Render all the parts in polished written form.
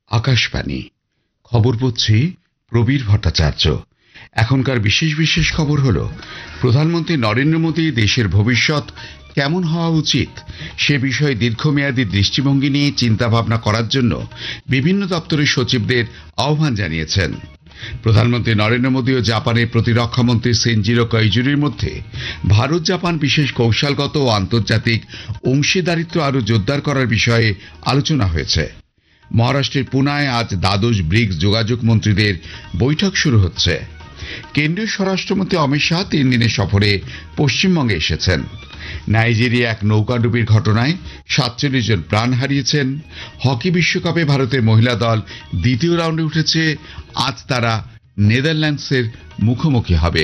আকাশবাণী খবর পড়ছি প্রবীর ভট্টাচার্য। এখনকার বিশেষ বিশেষ খবর হলো, প্রধানমন্ত্রী নরেন্দ্র মোদী দেশের ভবিষ্যৎ কেমন হওয়া উচিত সে বিষয়ে দীর্ঘমেয়াদী দৃষ্টিভঙ্গি নিয়ে চিন্তাভাবনা করার জন্য বিভিন্ন দপ্তরের সচিবদের আহ্বান জানিয়েছেন। প্রধানমন্ত্রী নরেন্দ্র মোদী ও জাপানের প্রতিরক্ষামন্ত্রী সেনজিরো কোইজুরির মধ্যে ভারত জাপান বিশেষ কৌশলগত ও আন্তর্জাতিক অংশীদারিত্ব আরও জোরদার করার বিষয়ে আলোচনা হয়েছে। মহারাষ্ট্রের পুনায় আজ দ্বাদশ ব্রিক্স যোগাযোগ মন্ত্রীদের বৈঠক শুরু হচ্ছে। কেন্দ্রীয় স্বরাষ্ট্রমন্ত্রী অমিত শাহ 3 দিনের সফরে পশ্চিমবঙ্গে এসেছেন। নাইজেরিয়া এক নৌকাডুবির ঘটনায় 47 জন প্রাণ হারিয়েছেন। হকি বিশ্বকাপে ভারতের মহিলা দল দ্বিতীয় রাউন্ডে উঠেছে। আজ তারা নেদারল্যান্ডসের মুখোমুখি হবে।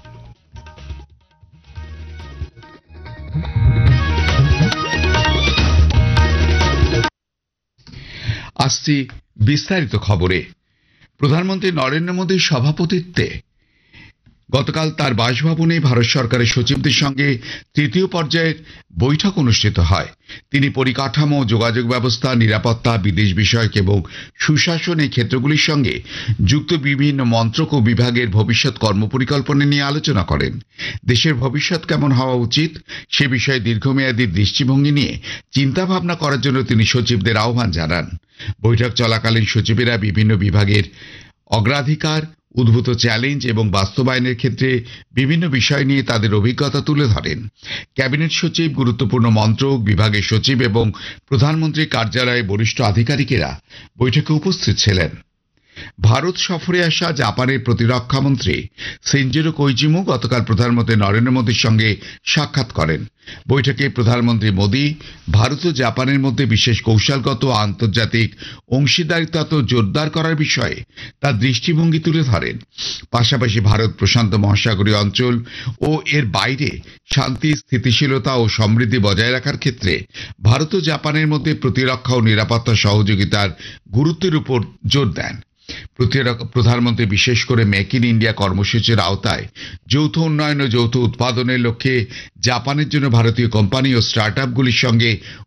আসছি বিস্তারিত খবরে। প্রধানমন্ত্রী নরেন্দ্র মোদীর সভাপতিত্বে গতকাল তার বাসভবনে ভারত সরকারের সচিবদের সঙ্গে তৃতীয় পর্যায়ের বৈঠক অনুষ্ঠিত হয়। তিনি পরিকাঠামো, যোগাযোগ ব্যবস্থা, নিরাপত্তা, বিদেশ বিষয়ক এবং সুশাসন এই ক্ষেত্রগুলির সঙ্গে যুক্ত বিভিন্ন মন্ত্রক ও বিভাগের ভবিষ্যৎ কর্মপরিকল্পনা নিয়ে আলোচনা করেন। দেশের ভবিষ্যৎ কেমন হওয়া উচিত সে বিষয়ে দীর্ঘমেয়াদী দৃষ্টিভঙ্গি নিয়ে চিন্তাভাবনা করার জন্য তিনি সচিবদের আহ্বান জানান। বৈঠক চলাকালীন সচিবেরা বিভিন্ন বিভাগের অগ্রাধিকার, উদ্ভূত চ্যালেঞ্জ এবং বাস্তবায়নের ক্ষেত্রে বিভিন্ন বিষয় নিয়ে তাদের অভিজ্ঞতা তুলে ধরেন। ক্যাবিনেট সচিব, গুরুত্বপূর্ণ মন্ত্রক, বিভাগের সচিব এবং প্রধানমন্ত্রীর কার্যালয়ে বরিষ্ঠ আধিকারিকেরা বৈঠকে উপস্থিত ছিলেন। ভারত সফরে আসা জাপানের প্রতিরক্ষামন্ত্রী সেনজিরো কোইজুমি গতকাল প্রধানমন্ত্রী নরেন্দ্র মোদীর সঙ্গে সাক্ষাৎ করেন। বৈঠকে প্রধানমন্ত্রী মোদী ভারত ও জাপানের মধ্যে বিশেষ কৌশলগত ও আন্তর্জাতিক অংশীদারিত্ব জোরদার করার বিষয়ে তার দৃষ্টিভঙ্গি তুলে ধরেন। পাশাপাশি ভারত প্রশান্ত মহাসাগরীয় অঞ্চল ও এর বাইরে শান্তি, স্থিতিশীলতা ও সমৃদ্ধি বজায় রাখার ক্ষেত্রে ভারত ও জাপানের মধ্যে প্রতিরক্ষা ও নিরাপত্তা সহযোগিতার গুরুত্বের উপর জোর দেন। প্রধানমন্ত্রী বিশেষ করে মেক ইন ইন্ডিয়া কর্মসূচির আওতায় যৌথ উন্নয়ন ও যৌথ উৎপাদনের লক্ষ্যে জাপানের জন্য ভারতীয় কোম্পানি ও স্টার্টআপগুলির সঙ্গে